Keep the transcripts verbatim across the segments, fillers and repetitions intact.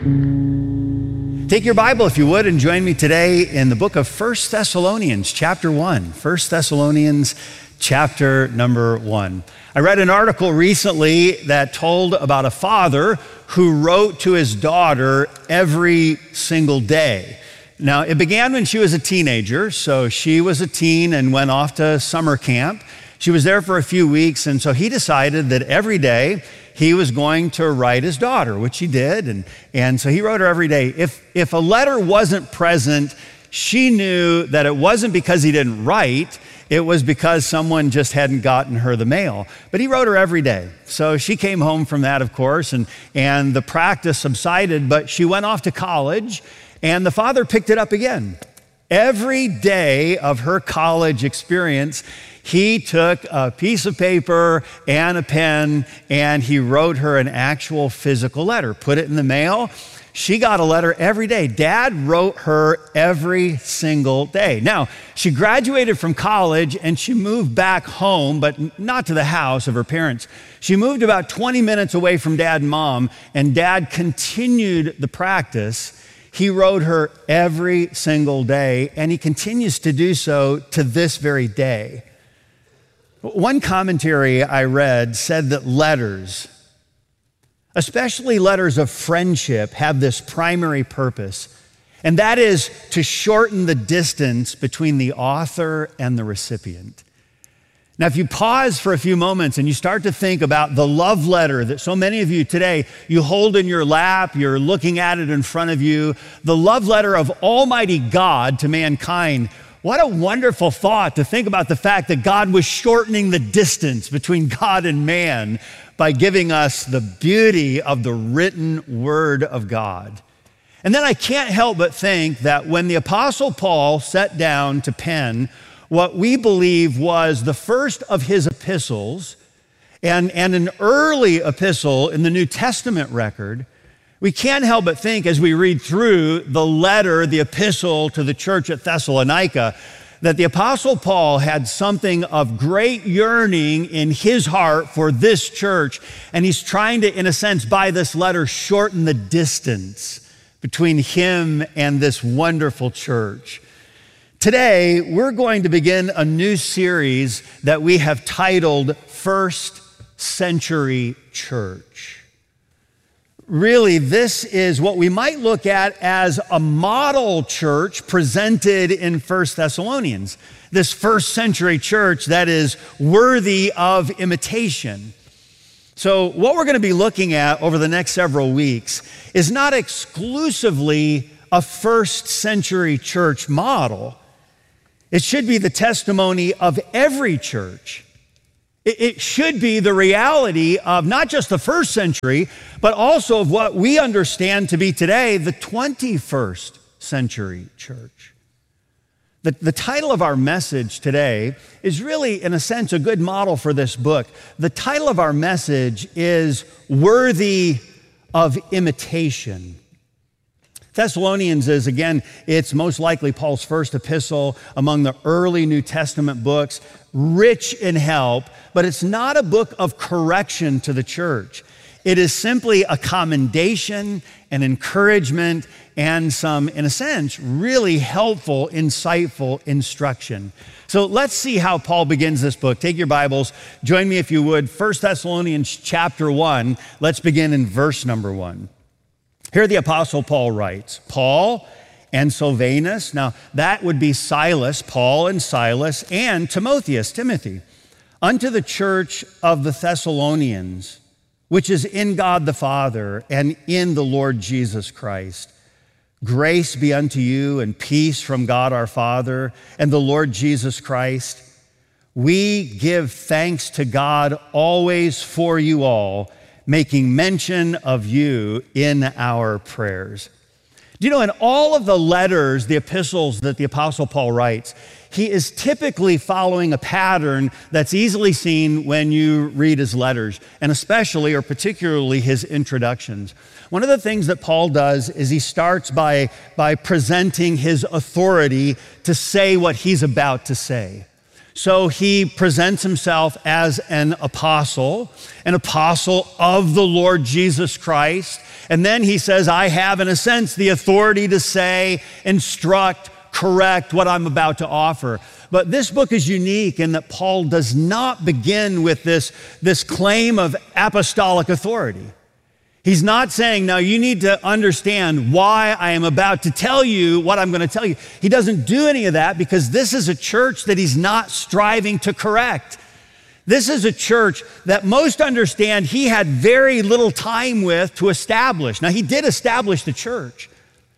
Take your Bible, if you would, and join me today in the book of First Thessalonians, chapter one. First Thessalonians, chapter number one. I read an article recently that told about a father who wrote to his daughter every single day. Now, it began when she was a teenager, so she was a teen and went off to summer camp. She was there for a few weeks, and so he decided that every day he was going to write his daughter, which he did, and, and so he wrote her every day. If, if a letter wasn't present, she knew that it wasn't because he didn't write, it was because someone just hadn't gotten her the mail. But he wrote her every day. So she came home from that, of course, and, and the practice subsided, but she went off to college, and the father picked it up again. Every day of her college experience, he took a piece of paper and a pen and he wrote her an actual physical letter, put it in the mail. She got a letter every day. Dad wrote her every single day. Now, she graduated from college and she moved back home, but not to the house of her parents. She moved about twenty minutes away from Dad and Mom, and Dad continued the practice. He wrote her every single day, and he continues to do so to this very day. One commentary I read said that letters, especially letters of friendship, have this primary purpose, and that is to shorten the distance between the author and the recipient. Now, if you pause for a few moments and you start to think about the love letter that so many of you today, you hold in your lap, you're looking at it in front of you, the love letter of Almighty God to mankind, what a wonderful thought to think about the fact that God was shortening the distance between God and man by giving us the beauty of the written word of God. And then I can't help but think that when the Apostle Paul sat down to pen what we believe was the first of his epistles and, and an early epistle in the New Testament record, we can't help but think as we read through the letter, the epistle to the church at Thessalonica, that the Apostle Paul had something of great yearning in his heart for this church, and he's trying to, in a sense, by this letter, shorten the distance between him and this wonderful church. Today, we're going to begin a new series that we have titled First Century Church. Really, this is what we might look at as a model church presented in First Thessalonians, this first century church that is worthy of imitation. So what we're going to be looking at over the next several weeks is not exclusively a first century church model. It should be the testimony of every church. It should be the reality of not just the first century, but also of what we understand to be today, the twenty-first century church. The, the title of our message today is really, in a sense, a good model for this book. The title of our message is Worthy of Imitation. Thessalonians is, again, it's most likely Paul's first epistle among the early New Testament books, rich in help, but it's not a book of correction to the church. It is simply a commendation, an encouragement, and some, in a sense, really helpful, insightful instruction. So let's see how Paul begins this book. Take your Bibles, join me if you would, First Thessalonians chapter one. Let's begin in verse number one. Here the Apostle Paul writes, Paul and Silvanus, now that would be Silas, Paul and Silas, and Timotheus, Timothy, unto the church of the Thessalonians, which is in God the Father and in the Lord Jesus Christ. Grace be unto you and peace from God our Father and the Lord Jesus Christ. We give thanks to God always for you all, making mention of you in our prayers. Do you know, in all of the letters, the epistles that the Apostle Paul writes, he is typically following a pattern that's easily seen when you read his letters, and especially or particularly his introductions. One of the things that Paul does is he starts by, by presenting his authority to say what he's about to say. So he presents himself as an apostle, an apostle of the Lord Jesus Christ. And then he says, I have, in a sense, the authority to say, instruct, correct what I'm about to offer. But this book is unique in that Paul does not begin with this, this claim of apostolic authority. He's not saying, now you need to understand why I am about to tell you what I'm going to tell you. He doesn't do any of that because this is a church that he's not striving to correct. This is a church that most understand he had very little time with to establish. Now, he did establish the church.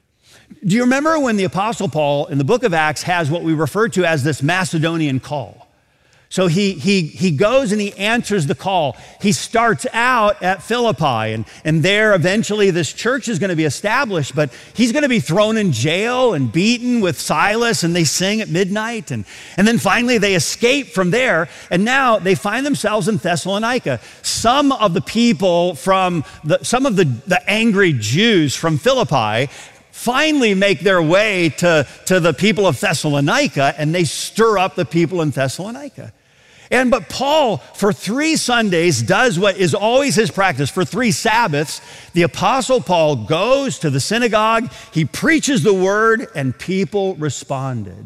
Do you remember when the Apostle Paul in the book of Acts has what we refer to as this Macedonian call? So he, he, he goes and he answers the call. He starts out at Philippi, and, and there eventually this church is going to be established, but he's going to be thrown in jail and beaten with Silas, and they sing at midnight. And, and then finally they escape from there, and now they find themselves in Thessalonica. Some of the people from, the, some of the, the angry Jews from Philippi finally make their way to, to the people of Thessalonica, and they stir up the people in Thessalonica. And but Paul, for three Sundays, does what is always his practice. For three Sabbaths, the Apostle Paul goes to the synagogue, he preaches the word, and people responded.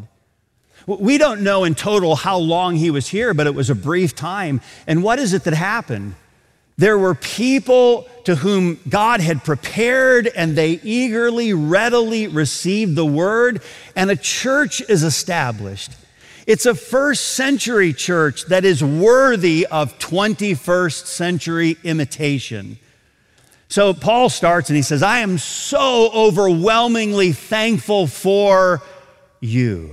We don't know in total how long he was here, but it was a brief time. And what is it that happened? There were people to whom God had prepared, and they eagerly, readily received the word, and a church is established. It's a first century church that is worthy of twenty-first century imitation. So Paul starts and he says, I am so overwhelmingly thankful for you.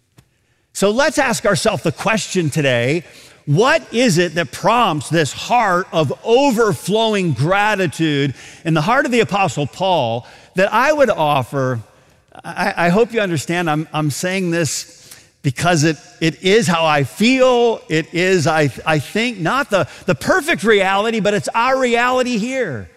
So let's ask ourselves the question today, what is it that prompts this heart of overflowing gratitude in the heart of the Apostle Paul that I would offer? I, I hope you understand I'm, I'm saying this because it, it is how I feel. It is, I, I think, not the, the perfect reality, but it's our reality here.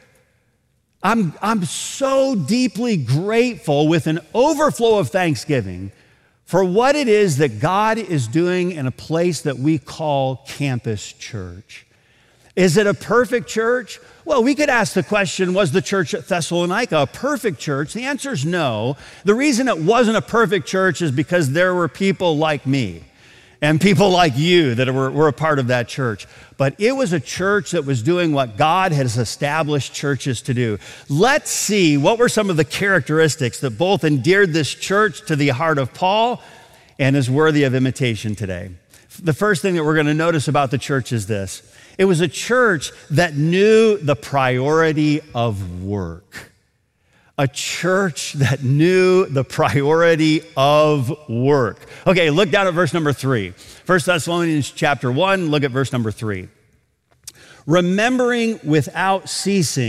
I'm, I'm so deeply grateful with an overflow of thanksgiving for what it is that God is doing in a place that we call Campus Church. Is it a perfect church? Well, we could ask the question, was the church at Thessalonica a perfect church? The answer is no. The reason it wasn't a perfect church is because there were people like me and people like you that were, were a part of that church. But it was a church that was doing what God has established churches to do. Let's see what were some of the characteristics that both endeared this church to the heart of Paul and is worthy of imitation today. The first thing that we're going to notice about the church is this. It was a church that knew the priority of work. A church that knew the priority of work. Okay, look down at verse number three. First Thessalonians chapter one, look at verse number three. Remembering without ceasing